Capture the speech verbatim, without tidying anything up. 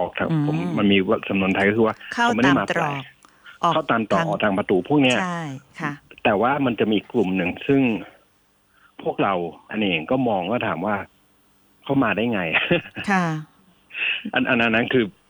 อกทางผมมันมีสำนวนไทยก็คือว่าเข้าตามตรอกเข้าตามตรอกออกทางประตูพวกเนี้ยใช่ค่ะแต่ว่ามันจะมีกลุ่มหนึ่งซึ่งพวกเราอันเองก็มองว่าถามว่าเข้ามาได้ไงค่ะอันอันนั้นคือ